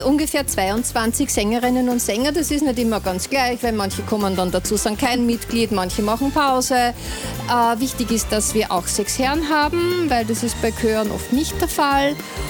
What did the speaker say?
Ungefähr 22 Sängerinnen und Sänger, das ist nicht immer ganz gleich, weil manche kommen dann dazu, sind kein Mitglied, manche machen Pause. Wichtig ist, dass wir auch 6 Herren haben, weil das ist bei Chören oft nicht der Fall.